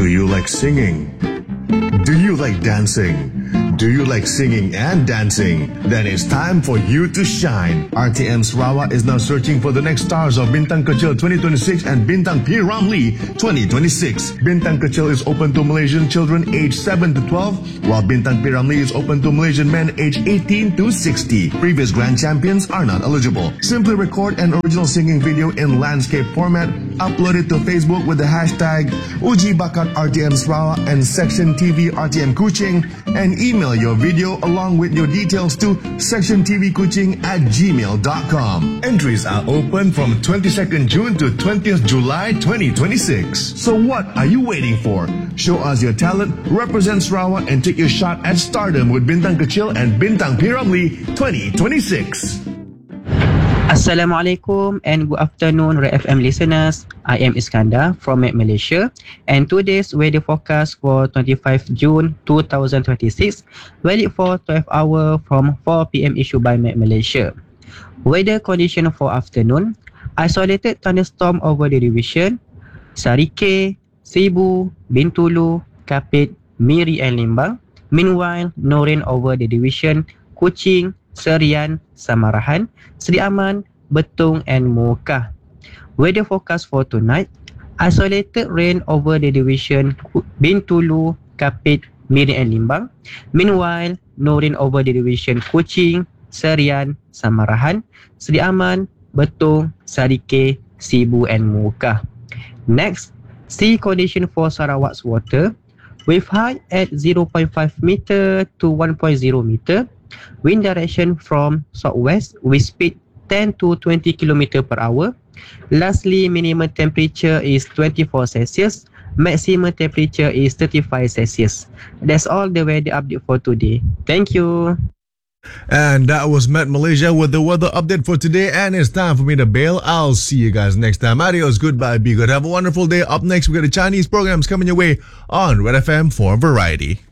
you like singing? Do you like dancing? Do you like singing and dancing? Then it's time for you to shine. RTM Sarawak is now searching for the next stars of Bintang Kecil 2026 and Bintang P. Ramlee 2026. Bintang Kecil is open to Malaysian children aged 7 to 12, while Bintang P. Ramlee is open to Malaysian men aged 18 to 60. Previous grand champions are not eligible. Simply record an original singing video in landscape format, upload it to Facebook with the hashtag Uji Bakat RTM Sarawak and Section TV RTM Kuching, and email your video along with your details to sectiontvkuching@gmail.com. Entries are open from 22nd June to 20th July 2026. So what are you waiting for? Show us your talent, represent Sarawak, and take your shot at stardom with Bintang Kecil and Bintang P. Ramlee 2026. Assalamualaikum and good afternoon Red FM listeners. I am Iskandar from Met Malaysia, and today's weather forecast for 25 June 2026, valid for 12 hours from 4 p.m. issued by Met Malaysia. Weather condition for afternoon: isolated thunderstorm over the division Sarike, Sibu, Bintulu, Kapit, Miri and Limbang. Meanwhile, no rain over the division Kuching, Serian, Samarahan, Seri Aman, Betong and Mukah. Weather forecast for tonight: isolated rain over the division Bintulu, Kapit, Miri and Limbang. Meanwhile, no rain over the division Kuching, Serian, Samarahan, Seri Aman, Betong, Sarike, Sibu and Mukah. Next, sea condition for Sarawak's water: wave height at 0.5 meter to 1.0 meter. Wind direction from southwest with speed 10 to 20 km per hour. Lastly, minimum temperature is 24 Celsius. Maximum temperature is 35 Celsius. That's all the weather update for today. Thank you. And that was Met Malaysia with the weather update for today. And it's time for me to bail. I'll see you guys next time. Adios, goodbye, be good. Have a wonderful day. Up next, we got the Chinese programs coming your way on Red FM for Variety.